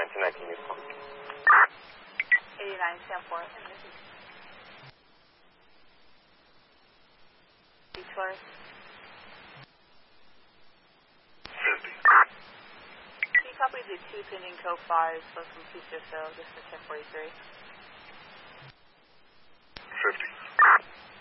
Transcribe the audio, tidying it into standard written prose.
tonight, can you call? 89 Sanford. Detour. 50. Can you copy the 2 pending code 5 from PCSO, this is 1043? 50.